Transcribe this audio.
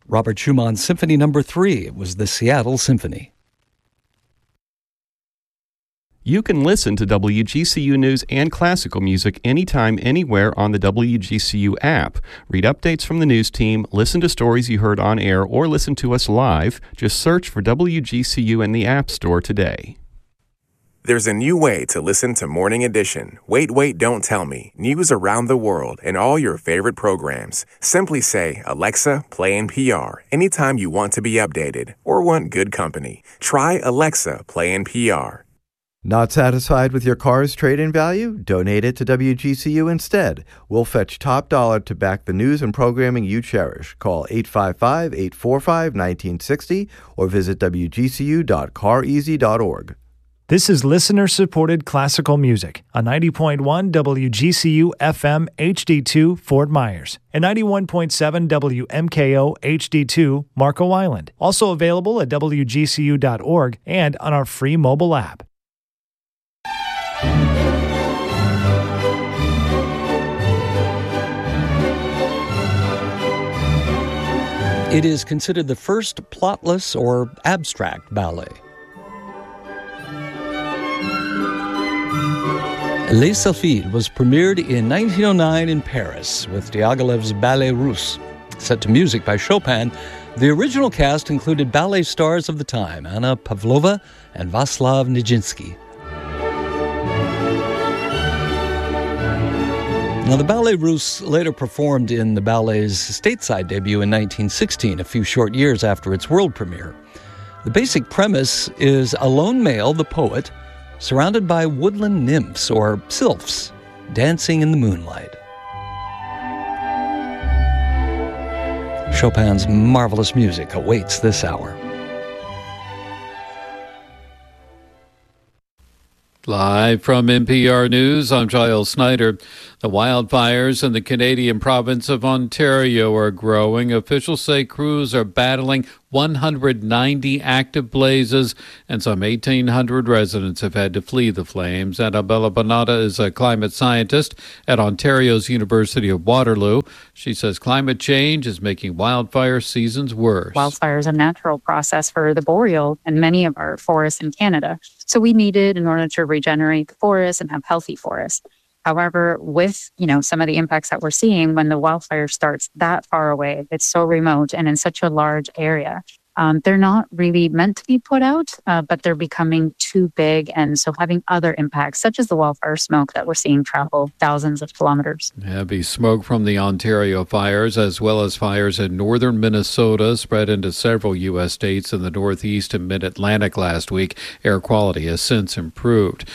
Robert Schumann's Symphony No. 3. It was the Seattle Symphony. You can listen to WGCU News and classical music anytime, anywhere on the WGCU app. Read updates from the news team, listen to stories you heard on air, or listen to us live. Just search for WGCU in the App Store today. There's a new way to listen to Morning Edition. Wait, Wait, Don't Tell Me. News around the world and all your favorite programs. Simply say, Alexa, play NPR anytime you want to be updated or want good company. Try Alexa, play NPR. Not satisfied with your car's trade-in value? Donate it to WGCU instead. We'll fetch top dollar to back the news and programming you cherish. Call 855-845-1960 or visit wgcu.careasy.org. This is listener-supported classical music on 90.1 WGCU FM HD2 Fort Myers and 91.7 WMKO HD2 Marco Island. Also available at WGCU.org and on our free mobile app. It is considered the first plotless or abstract ballet. Les Sylphides was premiered in 1909 in Paris with Diaghilev's Ballet Russe. Set to music by Chopin, the original cast included ballet stars of the time, Anna Pavlova and Václav Nijinsky. Now, the Ballet Russe later performed in the ballet's stateside debut in 1916, a few short years after its world premiere. The basic premise is a lone male, the poet, surrounded by woodland nymphs, or sylphs, dancing in the moonlight. Chopin's marvelous music awaits this hour. Live from NPR News, I'm Giles Snyder. The wildfires in the Canadian province of Ontario are growing. Officials say crews are battling 190 active blazes, and some 1,800 residents have had to flee the flames. Annabella Bonata is a climate scientist at Ontario's University of Waterloo. She says climate change is making wildfire seasons worse. Wildfire is a natural process for the boreal and many of our forests in Canada. So we need it in order to regenerate the forest and have healthy forests. However, with, some of the impacts that we're seeing when the wildfire starts that far away, it's so remote and in such a large area, they're not really meant to be put out, but they're becoming too big. And so having other impacts, such as the wildfire smoke that we're seeing travel thousands of kilometers. Heavy smoke from the Ontario fires, as well as fires in northern Minnesota, spread into several U.S. states in the Northeast and Mid-Atlantic last week. Air quality has since improved.